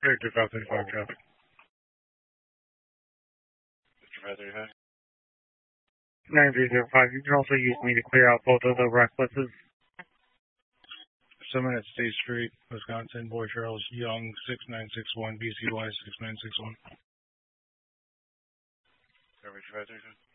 Victor 535 traffic. Victor 535. 9305, you can also use me to clear out both of the recklesses. Someone at State Street, Wisconsin, Boy Charles Young, 6961, BCY 6961. Victor 535.